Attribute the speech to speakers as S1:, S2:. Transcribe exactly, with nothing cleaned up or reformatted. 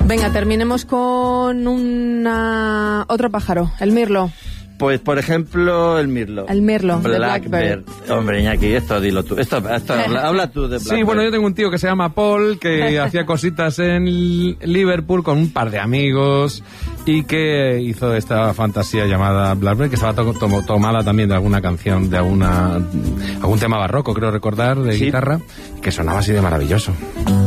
S1: Venga, terminemos con una otro pájaro, el mirlo.
S2: Pues, por ejemplo, el mirlo.
S1: El mirlo, de
S2: Blackbird.
S1: Blackbird.
S2: Hombre, Iñaki, esto dilo tú. Esto, esto habla, habla tú de Blackbird.
S3: Sí, bueno, yo tengo un tío que se llama Paul, que hacía cositas en Liverpool con un par de amigos y que hizo esta fantasía llamada Blackbird, que estaba to to tomada también de alguna canción, de alguna algún tema barroco, creo recordar, de sí. guitarra, que sonaba así de maravilloso.